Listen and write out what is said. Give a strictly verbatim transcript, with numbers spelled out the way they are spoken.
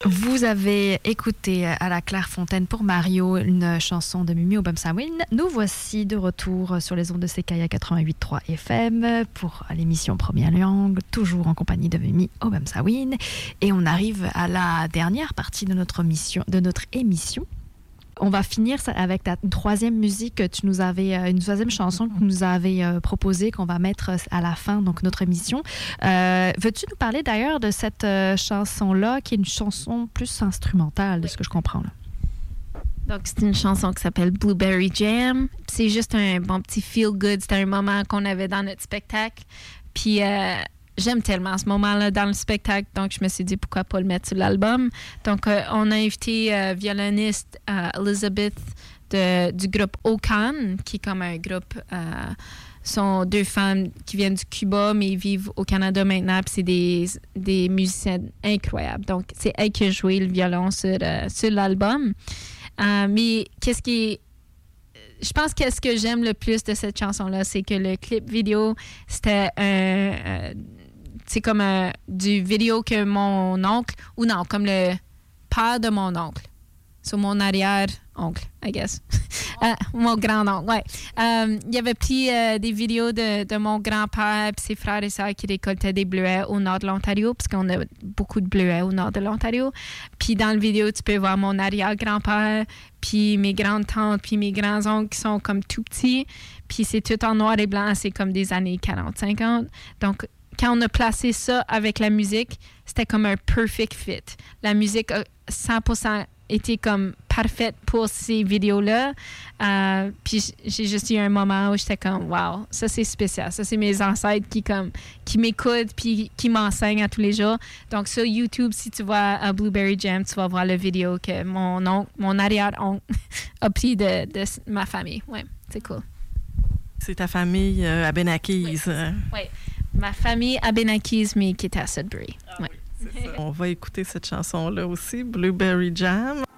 Vous avez écouté à la Clairefontaine pour Mario une chanson de Mimi Obamsawin. Nous voici de retour sur les ondes de Séquoia quatre-vingt-huit virgule trois F M pour l'émission Première Langue, toujours en compagnie de Mimi Obamsawin. Et on arrive à la dernière partie de notre, mission, de notre émission. On va finir avec ta troisième musique. Tu nous avais une troisième chanson que tu nous avais euh, proposée, qu'on va mettre à la fin donc notre émission. Euh, veux-tu nous parler d'ailleurs de cette euh, chanson-là, qui est une chanson plus instrumentale, de ce que je comprends là? Donc, c'est une chanson qui s'appelle Blueberry Jam. C'est juste un bon petit feel-good. C'était un moment qu'on avait dans notre spectacle. Puis, euh, j'aime tellement ce moment-là dans le spectacle, donc je me suis dit pourquoi pas le mettre sur l'album. Donc, euh, on a invité euh, violoniste euh, Elizabeth de, du groupe Okan, qui est comme un groupe... Euh, sont deux femmes qui viennent du Cuba, mais ils vivent au Canada maintenant, puis c'est des, des musiciennes incroyables. Donc, c'est elle qui a joué le violon sur, euh, sur l'album. Euh, mais qu'est-ce qui est... Je pense que ce que j'aime le plus de cette chanson-là, c'est que le clip vidéo, c'était un... Euh, c'est comme un, du vidéo que mon oncle... Ou non, comme le père de mon oncle. Sur mon arrière-oncle, I guess. euh, mon grand-oncle, ouais. Euh, il avait pris euh, des vidéos de, de mon grand-père et ses frères et sœurs qui récoltaient des bleuets au nord de l'Ontario, parce qu'on a beaucoup de bleuets au nord de l'Ontario. Puis dans le vidéo, tu peux voir mon arrière-grand-père, puis mes grandes-tantes, puis mes grands-oncles qui sont comme tout petits. Puis c'est tout en noir et blanc, c'est comme des années quarante cinquante. Donc, quand on a placé ça avec la musique, c'était comme un perfect fit. La musique a cent pour cent été comme parfaite pour ces vidéos-là. Euh, puis j'ai juste eu un moment où j'étais comme, wow, ça c'est spécial. Ça c'est mes ancêtres qui, comme, qui m'écoutent puis qui m'enseignent à tous les jours. Donc sur YouTube, si tu vois uh, Blueberry Jam, tu vas voir la vidéo que mon oncle, mon arrière-oncle a pris de, de ma famille. Ouais, c'est cool. C'est ta famille euh, à Benakis. Oui, hein? Oui, ma famille à Benakis, mais qui était à Sudbury. Ah, ouais. oui. C'est ça. On va écouter cette chanson-là aussi, Blueberry Jam.